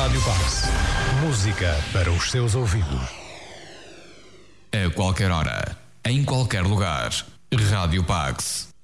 Rádio Pax. Música para os seus ouvidos. A qualquer hora, em qualquer lugar. Rádio Pax.